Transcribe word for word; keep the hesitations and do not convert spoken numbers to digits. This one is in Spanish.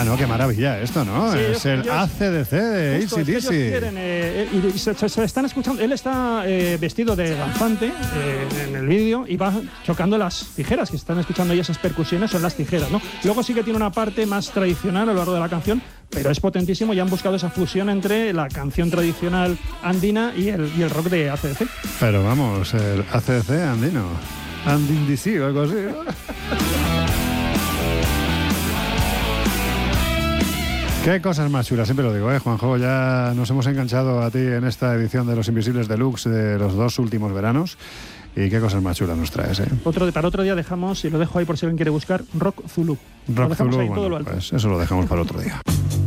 Bueno, qué maravilla esto, ¿no? Sí, es ellos, el A C D C de justo, es que ellos A C D C. quieren, eh, y, y se, se, se están escuchando. Él está eh, vestido de danzante eh, en el vídeo y va chocando las tijeras, que están escuchando ahí esas percusiones, son las tijeras, ¿no? Luego sí que tiene una parte más tradicional a lo largo de la canción, pero es potentísimo y han buscado esa fusión entre la canción tradicional andina y el, y el rock de A C D C. Pero vamos, el A C D C andino. Andindisi o algo así, ¿no? Qué cosas más chulas, siempre lo digo, ¿eh, Juanjo? Ya nos hemos enganchado a ti en esta edición de Los Invisibles Deluxe de los dos últimos veranos. Y qué cosas más chulas nos traes, ¿eh? Otro, para otro día dejamos, y lo dejo ahí por si alguien quiere buscar, Rock Zulu. Rock lo dejamos Zulu, ahí en todo bueno, lo alto. pues eso lo dejamos para otro día.